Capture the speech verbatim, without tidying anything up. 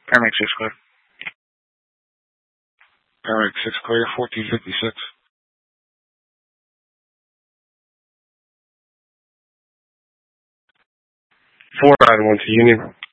Paramedic six clear. Paramedic six clear, fourteen fifty-six. four nine one to Union.